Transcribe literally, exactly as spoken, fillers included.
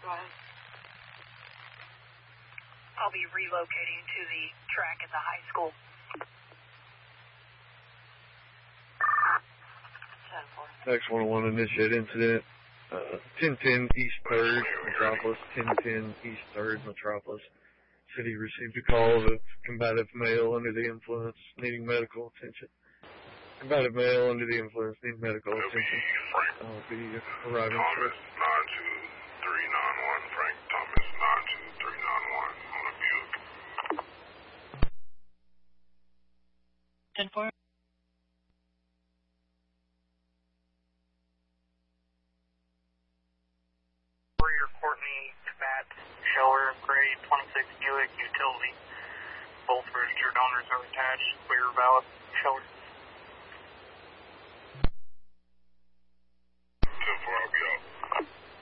Go ahead. I'll be relocating to the track at the high school. ten four. Next one oh one initiate incident. Uh, ten ten East third, Metropolis. ten ten East third, Metropolis. City received a call of a combative male under the influence needing medical attention. Combative male under the influence needing medical attention. I'll be arriving shortly. Thomas nine two three nine one, Frank Thomas nine two three nine one on a Buick. ten four. Warrior Courtney Bat Sheller grade twenty-six Buick utility. Both registered owners are attached. Clear valid. Sheller.